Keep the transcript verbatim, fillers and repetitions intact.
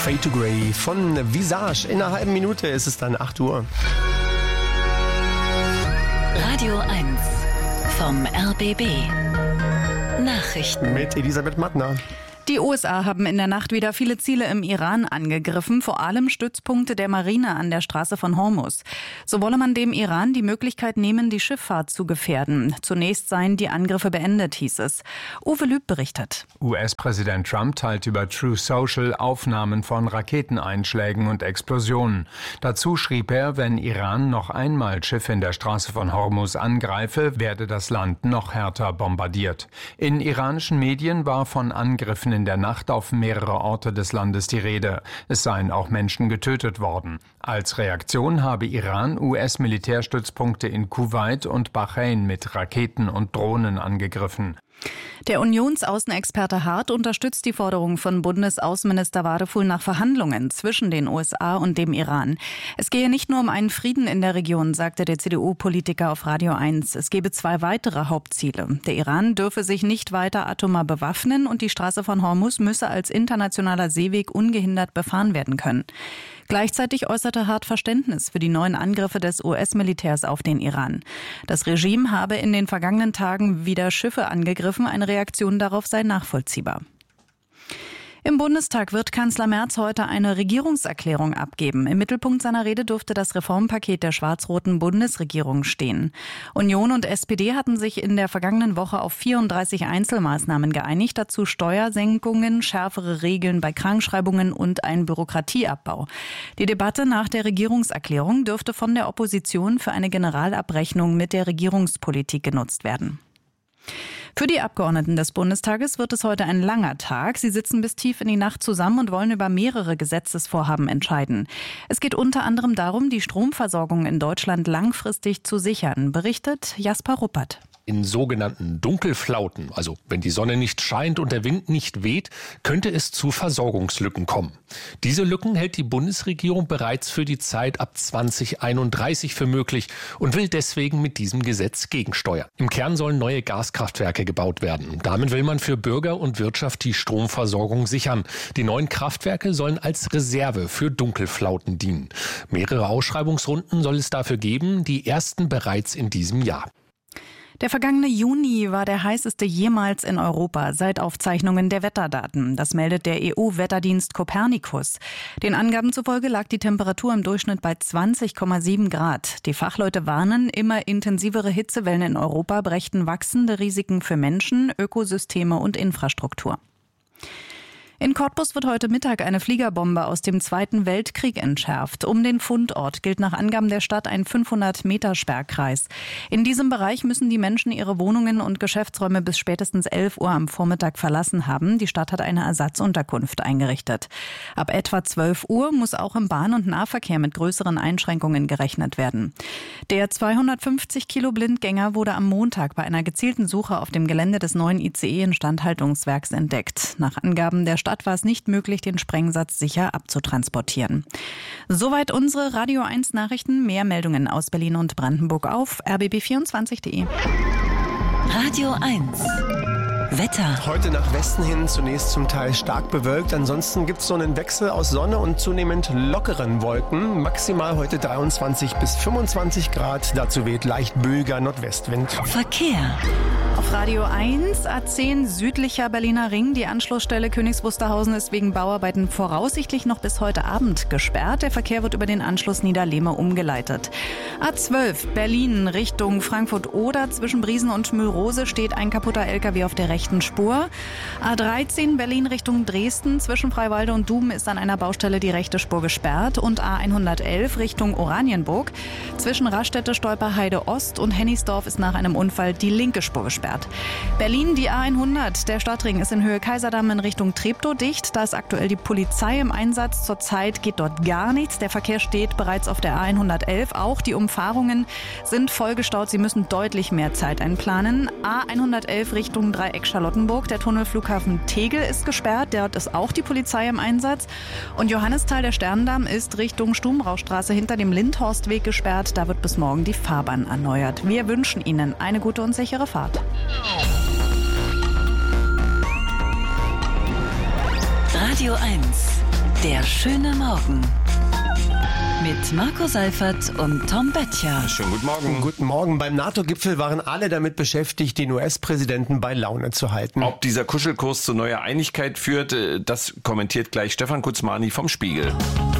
Fade to Grey von Visage. In einer halben Minute ist es dann acht Uhr. Radio eins vom R B B. Nachrichten mit Elisabeth Mattner. Die U S A haben in der Nacht wieder viele Ziele im Iran angegriffen, vor allem Stützpunkte der Marine an der Straße von Hormuz. So wolle man dem Iran die Möglichkeit nehmen, die Schifffahrt zu gefährden. Zunächst seien die Angriffe beendet, hieß es. Uwe Lüb berichtet. U S-Präsident Trump teilt über Truth Social Aufnahmen von Raketeneinschlägen und Explosionen. Dazu schrieb er, wenn Iran noch einmal Schiffe in der Straße von Hormuz angreife, werde das Land noch härter bombardiert. In iranischen Medien war von Angriffen in der Nacht auf mehrere Orte des Landes die Rede. Es seien auch Menschen getötet worden. Als Reaktion habe Iran U S-Militärstützpunkte in Kuwait und Bahrain mit Raketen und Drohnen angegriffen. Der Unionsaußenexperte Hart unterstützt die Forderung von Bundesaußenminister Wadefuhl nach Verhandlungen zwischen den U S A und dem Iran. Es gehe nicht nur um einen Frieden in der Region, sagte der C D U-Politiker auf Radio eins. Es gebe zwei weitere Hauptziele. Der Iran dürfe sich nicht weiter atomar bewaffnen und die Straße von Hormuz müsse als internationaler Seeweg ungehindert befahren werden können. Gleichzeitig äußerte Hart Verständnis für die neuen Angriffe des U S-Militärs auf den Iran. Das Regime habe in den vergangenen Tagen wieder Schiffe angegriffen. Eine Reaktion darauf sei nachvollziehbar. Im Bundestag wird Kanzler Merz heute eine Regierungserklärung abgeben. Im Mittelpunkt seiner Rede dürfte das Reformpaket der schwarz-roten Bundesregierung stehen. Union und S P D hatten sich in der vergangenen Woche auf vierunddreißig Einzelmaßnahmen geeinigt, dazu Steuersenkungen, schärfere Regeln bei Krankschreibungen und ein Bürokratieabbau. Die Debatte nach der Regierungserklärung dürfte von der Opposition für eine Generalabrechnung mit der Regierungspolitik genutzt werden. Für die Abgeordneten des Bundestages wird es heute ein langer Tag. Sie sitzen bis tief in die Nacht zusammen und wollen über mehrere Gesetzesvorhaben entscheiden. Es geht unter anderem darum, die Stromversorgung in Deutschland langfristig zu sichern, berichtet Jasper Ruppert. In sogenannten Dunkelflauten, also wenn die Sonne nicht scheint und der Wind nicht weht, könnte es zu Versorgungslücken kommen. Diese Lücken hält die Bundesregierung bereits für die Zeit ab zwanzig einunddreißig für möglich und will deswegen mit diesem Gesetz gegensteuern. Im Kern sollen neue Gaskraftwerke gebaut werden. Damit will man für Bürger und Wirtschaft die Stromversorgung sichern. Die neuen Kraftwerke sollen als Reserve für Dunkelflauten dienen. Mehrere Ausschreibungsrunden soll es dafür geben, die ersten bereits in diesem Jahr. Der vergangene Juni war der heißeste jemals in Europa seit Aufzeichnungen der Wetterdaten. Das meldet der E U-Wetterdienst Copernicus. Den Angaben zufolge lag die Temperatur im Durchschnitt bei zwanzig Komma sieben Grad. Die Fachleute warnen, immer intensivere Hitzewellen in Europa brächten wachsende Risiken für Menschen, Ökosysteme und Infrastruktur. In Cottbus wird heute Mittag eine Fliegerbombe aus dem Zweiten Weltkrieg entschärft. Um den Fundort gilt nach Angaben der Stadt ein fünfhundert Meter Sperrkreis. In diesem Bereich müssen die Menschen ihre Wohnungen und Geschäftsräume bis spätestens elf Uhr am Vormittag verlassen haben. Die Stadt hat eine Ersatzunterkunft eingerichtet. Ab etwa zwölf Uhr muss auch im Bahn- und Nahverkehr mit größeren Einschränkungen gerechnet werden. Der zweihundertfünfzig Kilo Blindgänger wurde am Montag bei einer gezielten Suche auf dem Gelände des neuen I C E-Instandhaltungswerks entdeckt. Nach Angaben der Stadt war es nicht möglich, den Sprengsatz sicher abzutransportieren. Soweit unsere Radio eins Nachrichten. Mehr Meldungen aus Berlin und Brandenburg auf r b b vierundzwanzig punkt de. Radio eins Wetter. Heute nach Westen hin zunächst zum Teil stark bewölkt. Ansonsten gibt es so einen Wechsel aus Sonne und zunehmend lockeren Wolken. Maximal heute dreiundzwanzig bis fünfundzwanzig Grad. Dazu weht leicht böiger Nordwestwind. Verkehr. Auf Radio eins, A zehn südlicher Berliner Ring. Die Anschlussstelle Königs Wusterhausen ist wegen Bauarbeiten voraussichtlich noch bis heute Abend gesperrt. Der Verkehr wird über den Anschluss Niederlehme umgeleitet. A zwölf Berlin Richtung Frankfurt-Oder. Zwischen Briesen und Mülrose steht ein kaputter L K W auf der rechten Spur. A dreizehn Berlin Richtung Dresden. Zwischen Freiwalde und Duben ist an einer Baustelle die rechte Spur gesperrt. Und A hundertelf Richtung Oranienburg. Zwischen Raststätte, Stolperheide Ost und Hennigsdorf ist nach einem Unfall die linke Spur gesperrt. Berlin, die A hundert. Der Stadtring ist in Höhe Kaiserdamm in Richtung Treptow dicht. Da ist aktuell die Polizei im Einsatz. Zurzeit geht dort gar nichts. Der Verkehr steht bereits auf der A hundertelf. Auch die Umfahrungen sind vollgestaut. Sie müssen deutlich mehr Zeit einplanen. A hundertelf Richtung Dreieck Charlottenburg. Der Tunnelflughafen Tegel ist gesperrt. Dort ist auch die Polizei im Einsatz. Und Johannisthal, der Sterndamm, ist Richtung Stubenrauchstraße hinter dem Lindhorstweg gesperrt. Da wird bis morgen die Fahrbahn erneuert. Wir wünschen Ihnen eine gute und sichere Fahrt. Radio eins Der schöne Morgen. Mit Marco Seifert und Tom Böttcher. Schönen guten Morgen. Guten Morgen. Beim NATO-Gipfel waren alle damit beschäftigt, den U S-Präsidenten bei Laune zu halten. Ob dieser Kuschelkurs zu neuer Einigkeit führt, das kommentiert gleich Stefan Kutzmani vom Spiegel.